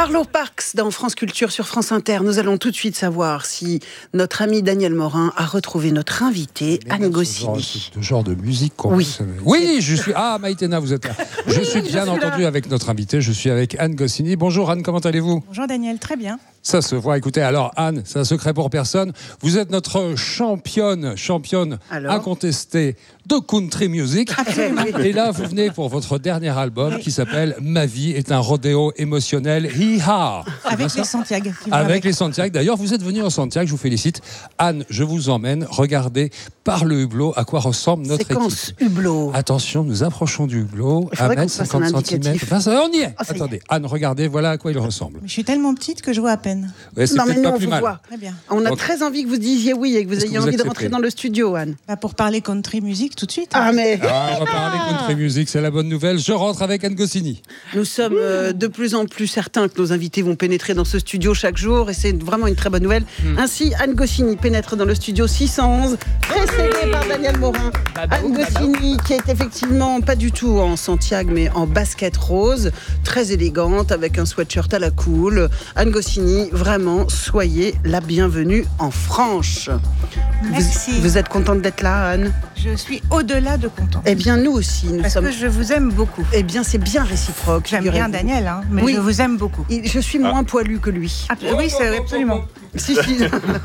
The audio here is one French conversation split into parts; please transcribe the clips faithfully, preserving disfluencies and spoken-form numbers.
Arlo Parks dans France Culture sur France Inter. Nous allons tout de suite savoir si notre ami Daniel Morin a retrouvé notre invité, Anne Goscinny. Ce genre de musique qu'on Oui. Oui, je suis. Ah, Maïtena, vous êtes là. Je Oui, suis je bien suis entendu là. avec notre invité. Je suis avec Anne Goscinny. Bonjour Anne, comment allez-vous ? Bonjour Daniel, très bien. Ça se voit. Écoutez, alors Anne, c'est un secret pour personne. Vous êtes notre championne, championne Alors incontestée de country music. Absolument. Et là, vous venez pour votre dernier album qui s'appelle Ma vie est un rodéo émotionnel. Hi-ha. Avec les Santiago. qui vont Avec les Santiago. D'ailleurs, vous êtes venu en Santiago, je vous félicite. Anne, je vous emmène. Regardez par le hublot à quoi ressemble notre séquence équipe. hublot. Attention, nous approchons du hublot. Il faudrait un qu'on mètre fasse cinquante un centimètres. indicatif. Enfin, ça, on y est. Ah, ça y est. Attendez, Anne, regardez, voilà à quoi il ressemble. Je suis tellement petite que je vois à peine. Ouais, c'est Non mais peut-être nous pas on plus vous mal. voit. Très bien. On a Donc- très envie que vous disiez oui et que vous Est-ce ayez que vous envie de acceptez rentrer dans le studio, Anne. Bah, pour parler country music tout de suite. Ah mais Ah, on va parler country music, c'est la bonne nouvelle. Je rentre avec Anne Goscinny. nous sommes euh, de plus en plus certains que nos invités vont pénétrer dans ce studio chaque jour et c'est vraiment une très bonne nouvelle. Ainsi, Anne Goscinny pénètre dans le studio six cent onze, précédée par Daniel Morin. Anne Goscinny qui est effectivement pas du tout en Santiago mais en basket rose, très élégante avec un sweatshirt à la cool. Anne Goscinny, vraiment, soyez la bienvenue en France. Merci. Vous, vous êtes contente d'être là, Anne ? Je suis au-delà de contente. Eh bien, nous aussi, nous Parce sommes. que je vous aime beaucoup. Eh bien, c'est bien réciproque. J'aime bien figurez-vous. Daniel, hein, mais Oui. je vous aime beaucoup. Et je suis moins poilu que lui. Ah, oui, c'est absolument. Si, si.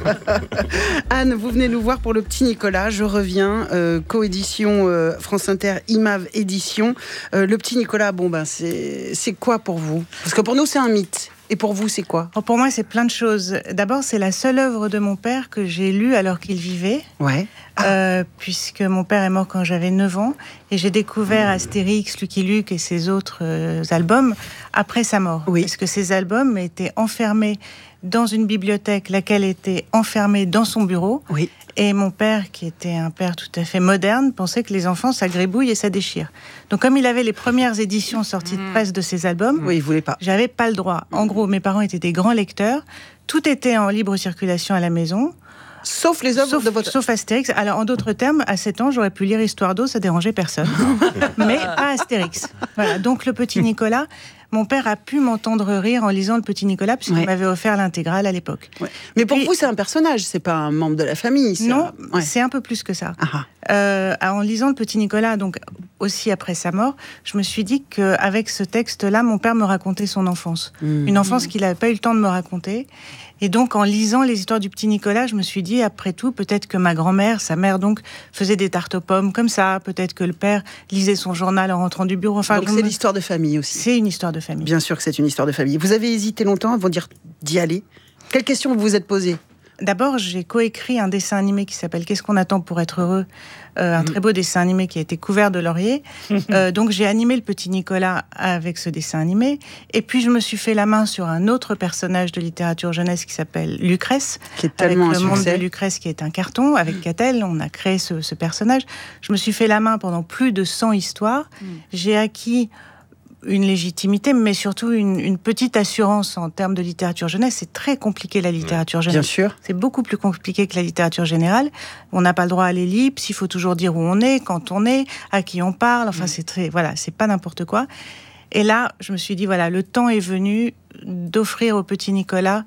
Anne, vous venez nous voir pour le Petit Nicolas. Je reviens, euh, coédition euh, France Inter, I M A V édition. Euh, le Petit Nicolas, bon ben, c'est c'est quoi pour vous ? Parce que pour nous, c'est un mythe. Et pour vous, c'est quoi ? Oh, pour moi, c'est plein de choses. D'abord, c'est la seule œuvre de mon père que j'ai lue alors qu'il vivait. Ouais. Euh, puisque mon père est mort quand j'avais neuf ans et j'ai découvert Astérix, Lucky Luke et ses autres euh, albums après sa mort. Oui. Parce que ces albums étaient enfermés dans une bibliothèque, laquelle était enfermée dans son bureau. Oui. Et mon père, qui était un père tout à fait moderne, pensait que les enfants, ça gribouille et ça déchire. Donc comme il avait les premières éditions sorties de presse de ces albums, Oui, il voulait pas. j'avais pas le droit. En gros, mes parents étaient des grands lecteurs. Tout était en libre circulation à la maison. Sauf les œuvres Sauf, de votre. sauf Astérix. Alors, en d'autres termes, à sept ans, j'aurais pu lire Histoire d'eau, ça dérangeait personne. Mais pas Astérix. Voilà. Donc, le Petit Nicolas, mon père a pu m'entendre rire en lisant le Petit Nicolas, puisqu'il Ouais. m'avait offert l'intégrale à l'époque. Ouais. Mais pour Puis- vous, c'est un personnage, c'est pas un membre de la famille. c'est Non, un- ouais. c'est un peu plus que ça. Ah, ah. Euh, en lisant le Petit Nicolas, donc aussi après sa mort, je me suis dit qu'avec ce texte-là, mon père me racontait son enfance. Mmh. Une enfance qu'il n'avait pas eu le temps de me raconter. Et donc, en lisant les histoires du Petit Nicolas, je me suis dit, après tout, peut-être que ma grand-mère, sa mère, donc, faisait des tartes aux pommes comme ça. Peut-être que le père lisait son journal en rentrant du bureau. Enfin, Donc je c'est me- l'histoire de famille aussi. c'est une histoire de famille. Bien sûr que c'est une histoire de famille. Vous avez hésité longtemps avant dire- d'y aller ? Quelle question vous vous êtes posée ? D'abord, j'ai coécrit un dessin animé qui s'appelle Qu'est-ce qu'on attend pour être heureux ? Euh, un très beau dessin animé qui a été couvert de laurier. Euh, donc, j'ai animé le Petit Nicolas avec ce dessin animé. Et puis, je me suis fait la main sur un autre personnage de littérature jeunesse qui s'appelle Lucrèce. Qui est Avec tellement le un monde succès. de Lucrèce qui est un carton. Avec Catel, on a créé ce, ce personnage. Je me suis fait la main pendant plus de cent histoires. J'ai acquis une légitimité, mais surtout une, une petite assurance en termes de littérature jeunesse. C'est très compliqué, la littérature jeunesse. Bien sûr. C'est beaucoup plus compliqué que la littérature générale. On n'a pas le droit à l'ellipse, il faut toujours dire où on est, quand on est, à qui on parle. Enfin, c'est très, voilà, c'est pas n'importe quoi. Et là, je me suis dit, voilà, le temps est venu d'offrir au Petit Nicolas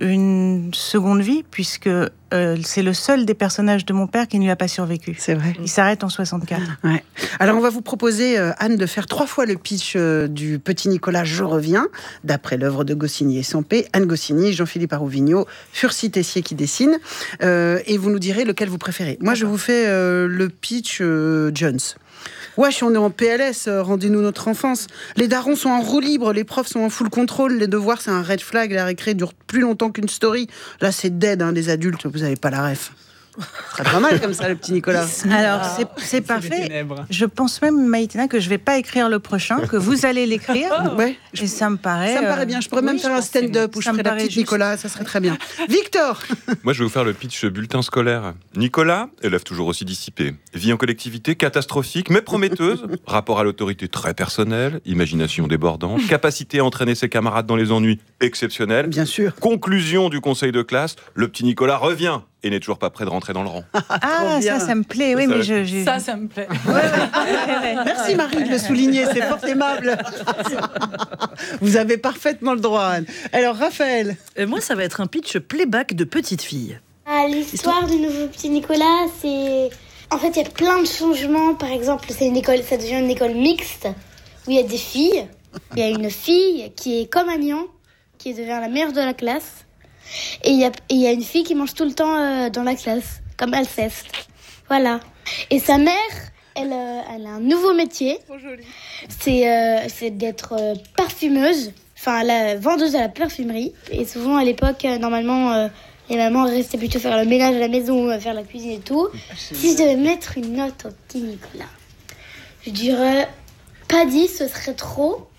une seconde vie, puisque euh, c'est le seul des personnages de mon père qui ne lui a pas survécu. C'est vrai. Il s'arrête en soixante-quatre. Ouais. Alors on va vous proposer, euh, Anne, de faire trois fois le pitch euh, du Petit Nicolas Je reviens, d'après l'œuvre de Goscinny et Sempé. Anne Goscinny, Jean-Philippe Arouvigno, Furcy Tessier qui dessine, euh, et vous nous direz lequel vous préférez. Moi, je vous fais euh, le pitch euh, Jones. Wesh, on est en P L S, euh, rendez-nous notre enfance. Les darons sont en roue libre, les profs sont en full contrôle, les devoirs c'est un red flag, la récré dure plus longtemps qu'une story. Là c'est dead, hein, les adultes, vous avez pas la ref. Ce serait pas mal comme ça, le Petit Nicolas. Alors, c'est, c'est parfait. Je pense même, Maïtina, que je vais pas écrire le prochain, que vous allez l'écrire. Ouais, Et ça me paraît... ça me euh, paraît bien. Je pourrais même oui, faire je un pense que stand-up où je ça me ferais la paraît petite juste. Nicolas, ça serait très bien. Victor. Moi, je vais vous faire le pitch bulletin scolaire. Nicolas, élève toujours aussi dissipé. Vie en collectivité catastrophique, mais prometteuse. Rapport à l'autorité très personnel. Imagination débordante. Capacité à entraîner ses camarades dans les ennuis exceptionnels. Bien sûr. Conclusion du conseil de classe. Le petit Nicolas revient et n'est toujours pas prêt de rentrer dans le rang. Ah, bien. ça, ça me plaît. Oui, Ça, mais ça- je... je- Ça, ça me plaît. Ouais, ouais, ouais, ouais. Merci Marie de le souligner, c'est fort aimable. Vous avez parfaitement le droit, Anne. Alors, Raphaël. Euh, moi, ça va être un pitch playback de petite fille. Ah, l'histoire du nouveau petit Nicolas, c'est... En fait, il y a plein de changements. Par exemple, c'est une école, ça devient une école mixte, où il y a des filles. Il y a une fille qui est comme Agnan, qui devient la meilleure de la classe. Et il y a, et il y a une fille qui mange tout le temps euh, dans la classe, comme Alceste. Voilà. Et sa mère, elle, euh, elle a un nouveau métier. Trop joli. C'est, euh, c'est d'être euh, parfumeuse, enfin la vendeuse à la parfumerie. Et souvent, à l'époque, euh, normalement... Euh, Et maman restait plutôt faire le ménage à la maison, faire la cuisine et tout. Si je devais mettre une note au petit Nicolas, je dirais pas dix, ce serait trop.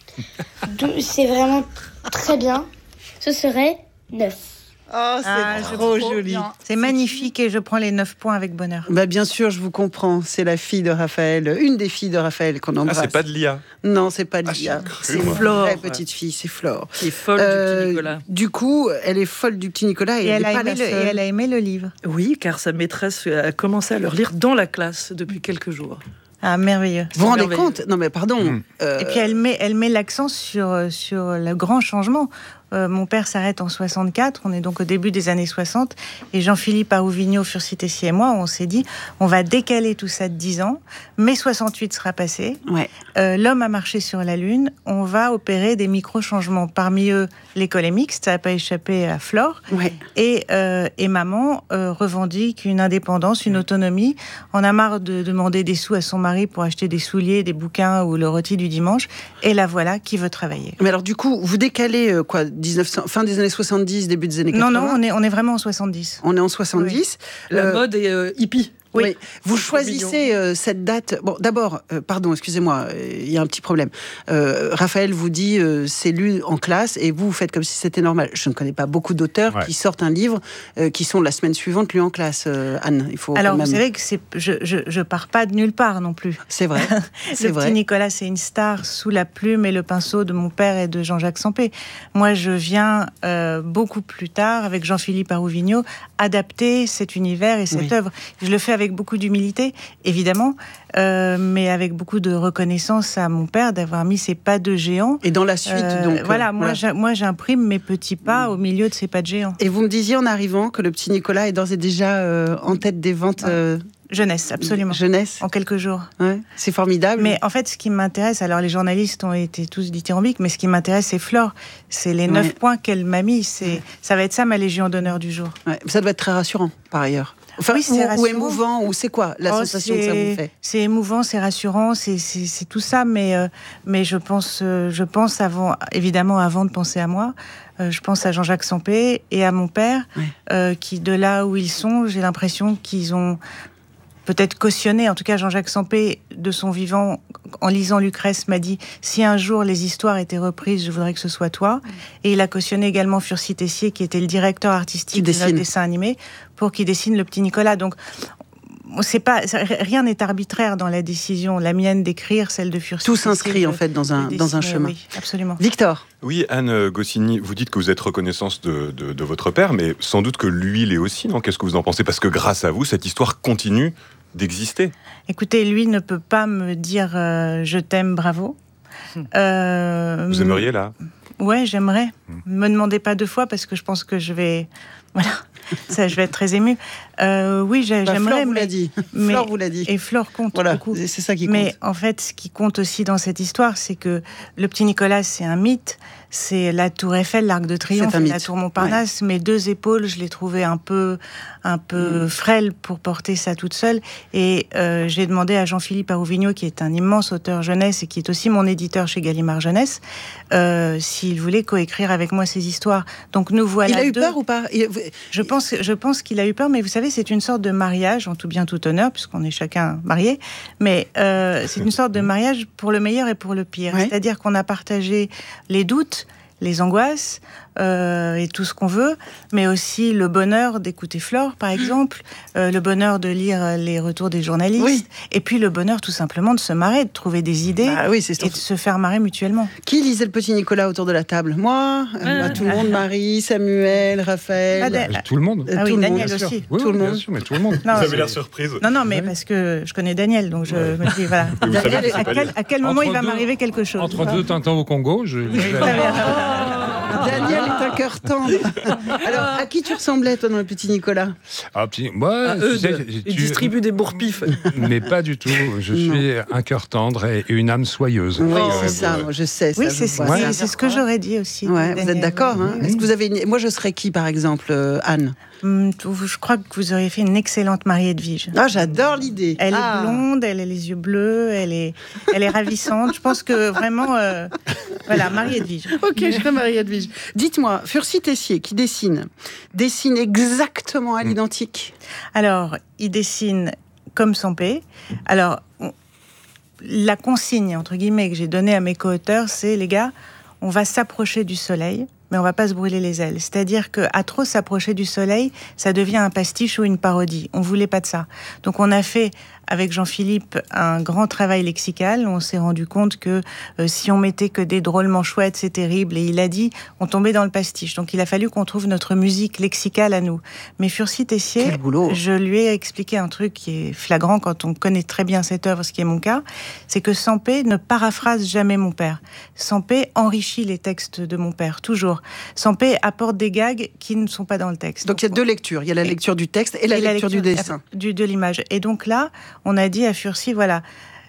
C'est vraiment très bien. Ce serait neuf. Oh, c'est Ah, trop joli. C'est magnifique et je prends les neuf points avec bonheur. Bah, bien sûr, je vous comprends. C'est la fille de Raphaël, une des filles de Raphaël qu'on embrasse. Ah, c'est pas de l'I A. Non, c'est pas Ah, Lia. j'ai cru, c'est une moi. Flore. vraie petite fille, c'est Flore. Qui est folle Euh, du petit Nicolas. Du coup, elle est folle du petit Nicolas et, Et, elle elle n'est a pas aimé la le, et seule. elle a aimé le livre. Oui, car sa maîtresse a commencé à le lire dans la classe depuis quelques jours. Ah, merveilleux. Vous vous rendez merveilleux. compte? Non, mais pardon. Mmh. euh, Et puis elle met, elle met l'accent sur, sur le grand changement. Euh, mon père s'arrête en soixante-quatre, on est donc au début des années soixante, et Jean-Philippe Arouvigno, Fursi-Tessier et moi, on s'est dit, on va décaler tout ça de dix ans, mai soixante-huit sera passé, Ouais. euh, l'homme a marché sur la Lune, on va opérer des micro-changements. Parmi eux, l'école est mixte, ça n'a pas échappé à Flore, Ouais. et, euh, et maman euh, revendique une indépendance, une autonomie, on a marre de demander des sous à son mari pour acheter des souliers, des bouquins ou le rôti du dimanche, et la voilà qui veut travailler. Mais alors, du coup, vous décalez euh, quoi mille neuf cents, fin des années soixante-dix, début des années Non, quatre-vingts? non, on est, on est vraiment en soixante-dix. On est en soixante-dix. La Euh, mode est euh, hippie. Oui. Oui. Vous C'est trop choisissez euh, cette date. Bon, d'abord, euh, pardon, excusez-moi, euh, il y a un petit problème. Euh, Raphaël vous dit euh, c'est lu en classe et vous, vous faites comme si c'était normal. Je ne connais pas beaucoup d'auteurs Ouais. qui sortent un livre euh, qui sont la semaine suivante lus en classe. euh, Anne, il faut. Alors, quand même... vous savez que c'est, je, je, je pars pas de nulle part non plus. C'est vrai. c'est Le vrai. petit Nicolas, c'est une star sous la plume et le pinceau de mon père et de Jean-Jacques Sempé. Moi, je viens euh, beaucoup plus tard, avec Jean-Philippe Arouvigno, adapter cet univers et cette Oui. œuvre. Je le fais avec beaucoup d'humilité, évidemment, euh, mais avec beaucoup de reconnaissance à mon père d'avoir mis ses pas de géant. Et dans la suite, Euh, donc. euh, voilà, moi, j'a- moi, j'imprime mes petits pas au milieu de ces pas de géant. Et vous me disiez en arrivant que le petit Nicolas est d'ores et déjà euh, en tête des ventes euh, Jeunesse, absolument. jeunesse. En quelques jours. Ouais, c'est formidable. Mais en fait, ce qui m'intéresse, alors les journalistes ont été tous dithyrambiques, mais ce qui m'intéresse, c'est Flore. C'est les neuf Ouais. points qu'elle m'a mis. C'est, ça va être ça ma légion d'honneur du jour. Ouais, ça doit être très rassurant, par ailleurs. Enfin, Oui, c'est ou, ou rassurant. émouvant, ou c'est quoi la Oh, sensation que ça c'est- vous fait? C'est émouvant, c'est rassurant, c'est, c'est, c'est tout ça, mais, euh, mais je pense, euh, je pense avant, évidemment, avant de penser à moi, euh, je pense à Jean-Jacques Sempé et à mon père, Ouais. euh, qui, de là où ils sont, j'ai l'impression qu'ils ont peut-être cautionné, en tout cas Jean-Jacques Sempé, de son vivant, en lisant Lucrèce, m'a dit « Si un jour les histoires étaient reprises, je voudrais que ce soit toi. » Et il a cautionné également Fursi Tessier, qui était le directeur artistique Qui de notre dessine. dessin animé, pour qu'il dessine le petit Nicolas. Donc, c'est pas, rien n'est arbitraire dans la décision, la mienne d'écrire, celle de Fursi Tout Tessier s'inscrit, de- en fait, dans un, de dans un dessiner, chemin. Oui, absolument. Victor. Oui, Anne Goscinny, vous dites que vous êtes reconnaissante de, de, de votre père, mais sans doute que lui l'est aussi, non? Qu'est-ce que vous en pensez? Parce que grâce à vous, cette histoire continue d'exister. Écoutez, lui ne peut pas me dire euh, je t'aime, bravo. Euh, Vous aimeriez, là? Ouais, j'aimerais. Me demandez pas deux fois parce que je pense que je vais, voilà, ça, je vais être très émue. Euh, oui, j'ai- Bah, j'aimerais. Flore vous mais- l'a dit. mais- Flore vous l'a dit. Et Flore compte Voilà, beaucoup. c'est c'est ça qui compte. Mais en fait, ce qui compte aussi dans cette histoire, c'est que le petit Nicolas, c'est un mythe. C'est la Tour Eiffel, l'Arc de Triomphe, C'est un et la mythe. Tour Montparnasse. Mes deux épaules, je les trouvais un peu, un peu Mm. frêles pour porter ça toute seule. Et euh, j'ai demandé à Jean-Philippe Arouvigno, qui est un immense auteur jeunesse et qui est aussi mon éditeur chez Gallimard Jeunesse, euh, s'il voulait coécrire avec moi ces histoires. Donc nous voilà Il a eu deux. peur ou pas? Il- Je pense, je pense qu'il a eu peur, mais vous savez, c'est une sorte de mariage, en tout bien tout honneur, puisqu'on est chacun marié, mais euh, c'est une sorte de mariage pour le meilleur et pour le pire. Ouais. C'est-à-dire qu'on a partagé les doutes, les angoisses, euh, et tout ce qu'on veut, mais aussi le bonheur d'écouter Flore, par exemple, euh, le bonheur de lire les retours des journalistes, Oui. et puis le bonheur tout simplement de se marrer, de trouver des idées Bah oui, c'est et de se faire marrer mutuellement. Qui lisait le petit Nicolas autour de la table? Moi, euh, bah, tout le monde, Marie, Samuel, Raphaël. Ah, da- Tout le monde. Euh, Ah tout oui, le Daniel monde. aussi. Oui, tout oui, le bien monde. sûr, mais tout le monde. Non, Vous avez c'est- l'air surprise. Non, non, mais Ouais. parce que je connais Daniel, donc je me dis, voilà. Vous savez Daniel, que c'est à pas quel, lui. à quel moment Entre il va deux- m'arriver quelque chose? Entre deux Tintins au Congo, je. Daniel est un cœur tendre. Alors, à qui tu ressemblais, toi, dans le petit Nicolas? Ah, petit. Moi, À tu eux, sais, de- tu- ils distribuent des bourre-pifs. Mais pas du tout. Je suis un cœur tendre et une âme soyeuse. Oui, Oh, c'est ouais, ça, ouais. moi, je sais. Oui, ça, c'est je ce, vois qui- ça. c'est ce que j'aurais dit aussi. Ouais, vous Daniel. êtes d'accord, hein? Oui. Est-ce que vous avez une... Moi, je serais qui, par exemple, euh, Anne? Hum, Je crois que vous auriez fait une excellente Marie Edwige. Ah, j'adore l'idée. Elle Ah. est blonde, elle a les yeux bleus, elle est, elle est ravissante. Je pense que vraiment, euh, voilà, Marie Edwige. Ok, je serais Marie Edwige. Dites-moi, Furcy Tessier, qui dessine, dessine exactement à l'identique. Alors, il dessine comme Sampé. Alors, on- la consigne, entre guillemets, que j'ai donnée à mes co-auteurs, c'est, les gars, on va s'approcher du soleil, mais on va pas se brûler les ailes. C'est-à-dire qu'à trop s'approcher du soleil, ça devient un pastiche ou une parodie. On voulait pas de ça. Donc, on a fait, avec Jean-Philippe, un grand travail lexical. On s'est rendu compte que euh, si on mettait que des drôlement chouettes, c'est terrible. Et il a dit, on tombait dans le pastiche. Donc, il a fallu qu'on trouve notre musique lexicale à nous. Mais Furcy Tessier, Quel boulot. je lui ai expliqué un truc qui est flagrant quand on connaît très bien cette œuvre, ce qui est mon cas, c'est que Sampé ne paraphrase jamais mon père. Sampé enrichit les textes de mon père, toujours. Sampé apporte des gags qui ne sont pas dans le texte. Donc, il y a deux lectures. Il y a la lecture du texte et la Et lecture du dessin. du- de l'image. Et donc là, on a dit à Furcy, voilà,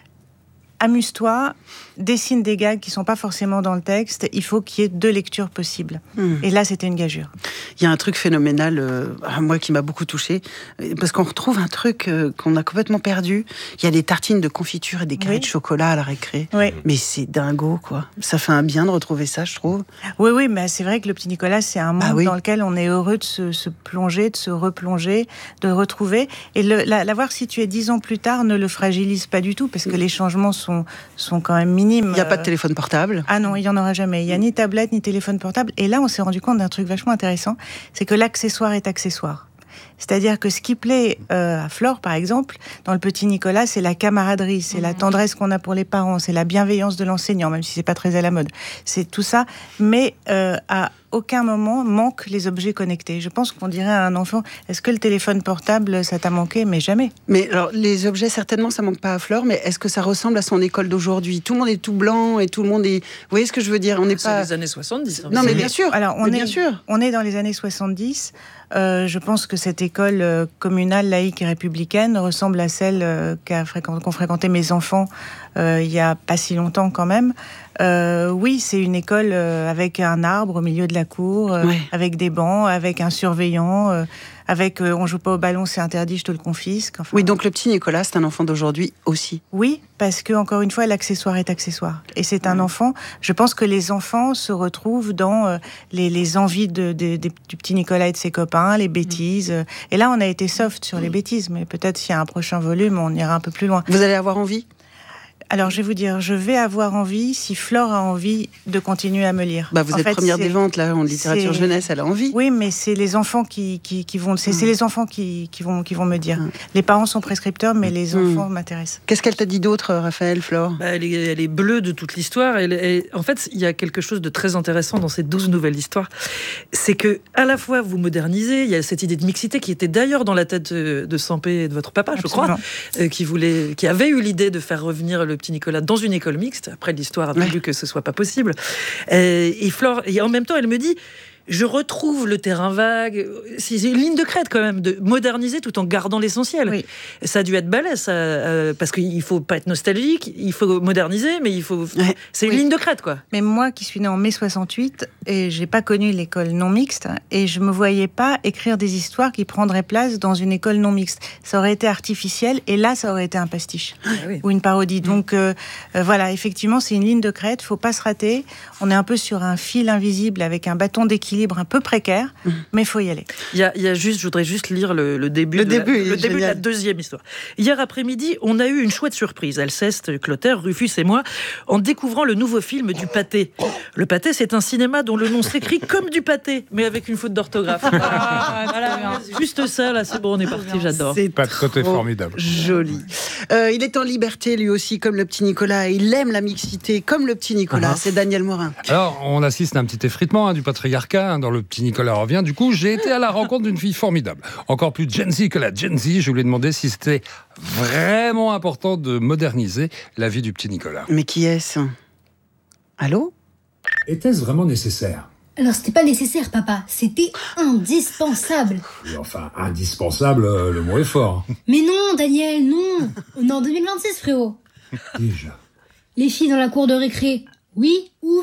amuse-toi, dessine des gags qui sont pas forcément dans le texte, il faut qu'il y ait deux lectures possibles. Hmm. Et là, c'était une gageure. Il y a un truc phénoménal, euh, à moi, qui m'a beaucoup touchée, euh, parce qu'on retrouve un truc euh, qu'on a complètement perdu. Il y a des tartines de confiture et des carrés Oui. de chocolat à la récré. Oui. Mais c'est dingo, quoi. Ça fait un bien de retrouver ça, je trouve. Oui, oui, mais c'est vrai que le petit Nicolas, c'est un monde Bah oui. dans lequel on est heureux de se, se plonger, de se replonger, de retrouver. Et le, la, l'avoir situé dix ans plus tard ne le fragilise pas du tout, parce que les changements sont, sont quand même minimes. Il n'y a pas de Euh, téléphone portable. Ah non, il n'y en aura jamais. Il n'y a ni tablette, ni téléphone portable. Et là, on s'est rendu compte d'un truc vachement intéressant, c'est que l'accessoire est accessoire. C'est-à-dire que ce qui plaît euh, à Flore, par exemple, dans le petit Nicolas, c'est la camaraderie, c'est la tendresse qu'on a pour les parents, c'est la bienveillance de l'enseignant, même si c'est pas très à la mode. C'est tout ça, mais euh, à aucun moment manque les objets connectés. Je pense qu'on dirait à un enfant, est-ce que le téléphone portable, ça t'a manqué? Mais jamais. Mais alors, les objets, certainement, ça manque pas à Flore, mais est-ce que ça ressemble à son école d'aujourd'hui? Tout le monde est tout blanc et tout le monde est... Vous voyez ce que je veux dire? On n'est C'est pas... les années soixante-dix. hein. Non, mais C'est- bien sûr. Alors, on Mais est, bien sûr. on est dans les années soixante-dix. Euh, je pense que cette école euh, communale, laïque et républicaine ressemble à celle euh, qu'a fréquent- qu'ont fréquenté mes enfants euh, il y a pas si longtemps quand même. Euh, oui, c'est une école euh, avec un arbre au milieu de la cour, euh, Ouais. avec des bancs, avec un surveillant, euh, avec euh, on joue pas au ballon, c'est interdit, je te le confisque. Enfin, Oui, donc le petit Nicolas, c'est un enfant d'aujourd'hui aussi. oui, parce que encore une fois, l'accessoire est accessoire. Et c'est un enfant. Je pense que les enfants se retrouvent dans euh, les, les envies de, de- de- du petit Nicolas et de ses copains, les bêtises. euh. Et là, on a été soft sur les bêtises, mais peut-être s'il y a un prochain volume, on ira un peu plus loin. Vous allez avoir envie? Alors, je vais vous dire, je vais avoir envie, si Flore a envie, de continuer à me lire. Bah, vous En êtes fait, première c'est- des ventes, là, en littérature c'est- jeunesse, elle a envie. Oui, mais c'est les enfants qui, qui, qui vont, c'est c'est les enfants qui, qui vont, qui vont me dire. Mm. Les parents sont prescripteurs, mais les Mm. enfants m'intéressent. Qu'est-ce qu'elle t'a dit d'autre, Raphaël, Flore? Bah, elle, est, elle est bleue de toute l'histoire. Elle est- en fait, il y a quelque chose de très intéressant dans ces douze nouvelles histoires. C'est que, à la fois, vous modernisez, il y a cette idée de mixité qui était d'ailleurs dans la tête de, de Sampé et de votre papa, je Absolument. crois, euh, qui, voulait, qui avait eu l'idée de faire revenir le petit Nicolas dans une école mixte. Après, l'histoire a Ouais. voulu que ce soit pas possible. Euh, et Flore, et en même temps, elle me dit... Je retrouve le terrain vague. C'est une ligne de crête quand même, de moderniser tout en gardant l'essentiel. Oui. Ça a dû être balèze, ça, euh, parce qu'il faut pas être nostalgique, il faut moderniser, mais il faut. Ouais. C'est une Oui. ligne de crête, quoi. Mais moi, qui suis née en mai soixante-huit, et j'ai pas connu l'école non mixte, et je me voyais pas écrire des histoires qui prendraient place dans une école non mixte. Ça aurait été artificiel, et là, ça aurait été un pastiche ou une parodie. Donc euh, euh, voilà, effectivement, c'est une ligne de crête. Faut pas se rater. On est un peu sur un fil invisible avec un bâton d'équilibre équilibre un peu précaire, mmh. mais il faut y aller. Il y a, il y a juste, je voudrais juste lire le, le début, le de, début, la, le début de la deuxième histoire. Hier après-midi, on a eu une chouette surprise, Alceste, Clotaire, Rufus et moi, en découvrant le nouveau film du pâté. Le pâté, c'est un cinéma dont le nom s'écrit comme du pâté, mais avec une faute d'orthographe. Ah, voilà, juste ça, là, c'est bon, on est parti, j'adore. C'est pas de côté formidable. Joli. Euh, il est en liberté, lui aussi, comme le petit Nicolas. Il aime la mixité, comme le petit Nicolas. Uh-huh. C'est Daniel Morin. Alors, on assiste à un petit effritement hein, du patriarcat hein, dans le petit Nicolas revient. Du coup, j'ai été à la rencontre d'une fille formidable. Encore plus Gen Z que la Gen Z. Je lui ai demandé si c'était vraiment important de moderniser la vie du petit Nicolas. Mais qui est-ce ? Allô ? Était-ce vraiment nécessaire ? Alors, c'était pas nécessaire, papa. C'était indispensable. Oui, enfin, indispensable, euh, le mot est fort. Mais non, Daniel, non. On est en deux mille vingt-six, frérot. Déjà. Les filles dans la cour de récré, oui ou